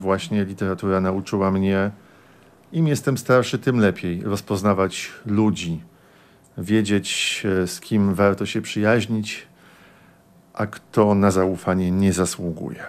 Właśnie literatura nauczyła mnie, im jestem starszy, tym lepiej rozpoznawać ludzi, wiedzieć, z kim warto się przyjaźnić, a kto na zaufanie nie zasługuje.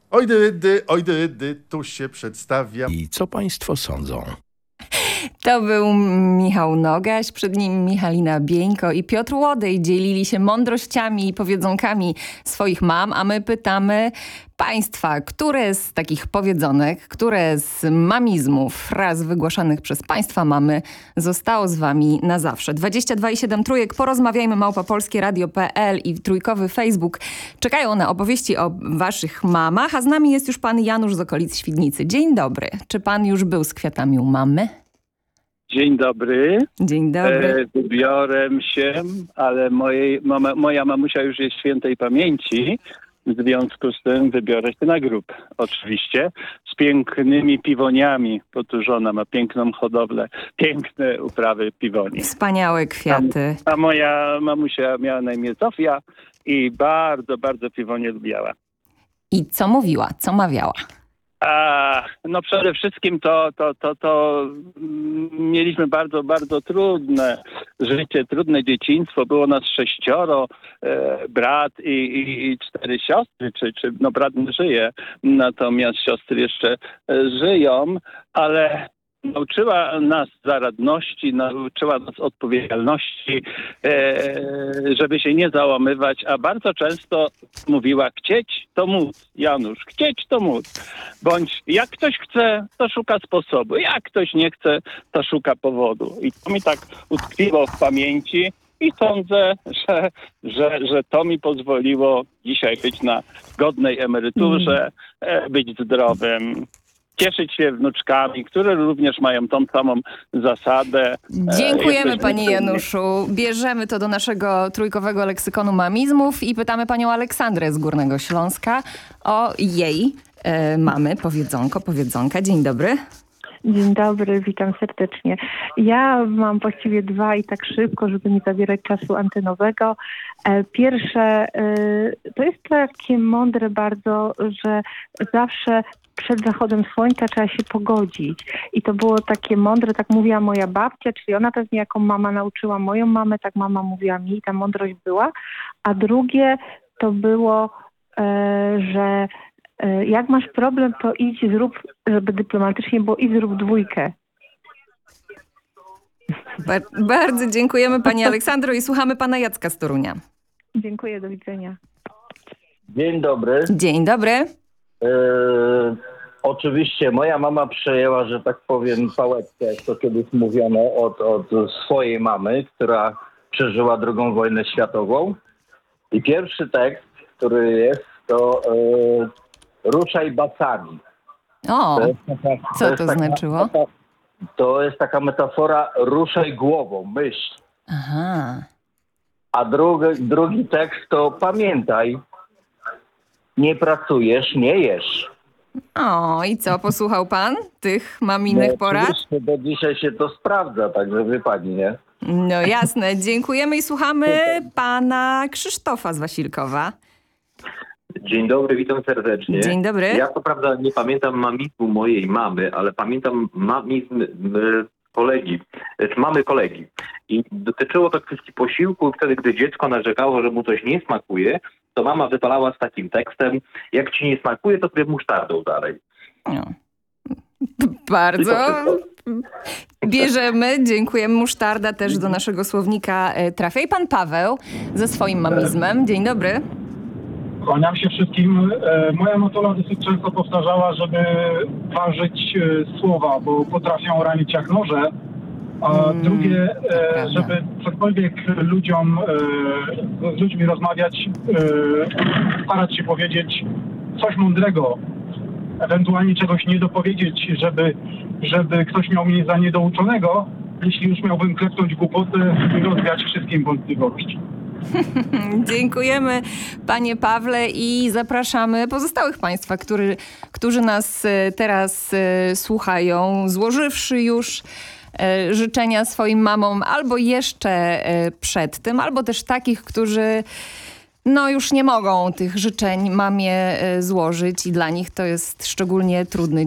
Oj dy, tu się przedstawia. I co państwo sądzą? To był Michał Nogaś, przed nim Michalina Bieńko i Piotr Łodej. Dzielili się mądrościami i powiedzonkami swoich mam, a my pytamy państwa, które z takich powiedzonek, które z mamizmów, fraz wygłaszanych przez państwa mamy zostało z wami na zawsze. 22,7 trójek, porozmawiajmy @polskieradio.pl i trójkowy Facebook czekają na opowieści o waszych mamach, a z nami jest już pan Janusz z okolic Świdnicy. Dzień dobry. Czy pan już był z kwiatami u mamy? Dzień dobry. Dzień dobry. Wybiorę się, ale moja mamusia już jest świętej pamięci. W związku z tym wybiorę się na grób. Oczywiście z pięknymi piwoniami, bo tu żona ma piękną hodowlę, piękne uprawy piwoni. Wspaniałe kwiaty. A moja mamusia miała na imię Zofia i bardzo, bardzo piwonie lubiała. I co mówiła? Co mawiała? No przede wszystkim to mieliśmy bardzo, bardzo trudne życie, trudne dzieciństwo. Było nas 6, brat i 4 siostry, czy brat nie żyje, natomiast siostry jeszcze żyją, ale nauczyła nas zaradności, nauczyła nas odpowiedzialności, żeby się nie załamywać, a bardzo często mówiła: chcieć to móc, Janusz, chcieć to móc. Bądź jak ktoś chce, to szuka sposobu, jak ktoś nie chce, to szuka powodu. I to mi tak utkwiło w pamięci i sądzę, że to mi pozwoliło dzisiaj być na godnej emeryturze, być zdrowym, cieszyć się wnuczkami, które również mają tą samą zasadę. Dziękujemy panie Januszu. Bierzemy to do naszego trójkowego leksykonu mamizmów i pytamy panią Aleksandrę z Górnego Śląska o jej mamy powiedzonka. Dzień dobry. Dzień dobry, witam serdecznie. Ja mam właściwie 2 i tak szybko, żeby nie zabierać czasu antenowego. Pierwsze, to jest takie mądre bardzo, że zawsze przed zachodem słońca trzeba się pogodzić. I to było takie mądre, tak mówiła moja babcia, czyli ona też niejako mama nauczyła moją mamę, tak mama mówiła mi i ta mądrość była. A drugie to było, że jak masz problem, to idź, zrób, żeby dyplomatycznie było, idź, zrób 2. Bardzo dziękujemy pani Aleksandro i słuchamy pana Jacka z Torunia. Dziękuję, do widzenia. Dzień dobry. Dzień dobry. Oczywiście moja mama przejęła, że tak powiem, pałeczkę, jak to kiedyś mówiono, od swojej mamy, która przeżyła II wojnę światową. I pierwszy tekst, który jest, to ruszaj bacami. O, co to znaczyło? To jest taka metafora: ruszaj głową, myśl. Aha. A drugi tekst to pamiętaj, nie pracujesz, nie jesz. O, i co, posłuchał pan tych maminych porad? Oczywiście, bo dzisiaj się to sprawdza, także wie pani, nie? No jasne, dziękujemy i słuchamy pana Krzysztofa z Wasilkowa. Dzień dobry, witam serdecznie. Dzień dobry. Ja co prawda nie pamiętam mamizmu mojej mamy, ale pamiętam mamizm kolegi, mamy kolegi. I dotyczyło to kwestii posiłku. Wtedy, gdy dziecko narzekało, że mu coś nie smakuje, to mama wypalała z takim tekstem: jak ci nie smakuje, to sobie musztardą dalej. No. Bardzo bierzemy, dziękujemy. Musztarda też do naszego słownika trafia. I pan Paweł ze swoim mamizmem. Dzień dobry. Kłaniam się wszystkim. Moja matola dosyć często powtarzała, żeby ważyć słowa, bo potrafią ranić jak noże. A drugie, żeby cokolwiek z ludźmi rozmawiać, starać się powiedzieć coś mądrego, ewentualnie czegoś nie dopowiedzieć, żeby ktoś miał mnie za niedouczonego, jeśli już miałbym klepnąć głupotę i rozwiać wszystkim wątpliwości. Dziękujemy panie Pawle i zapraszamy pozostałych państwa, którzy nas teraz słuchają, złożywszy już życzenia swoim mamom albo jeszcze przed tym, albo też takich, którzy no już nie mogą tych życzeń mamie złożyć i dla nich to jest szczególnie trudny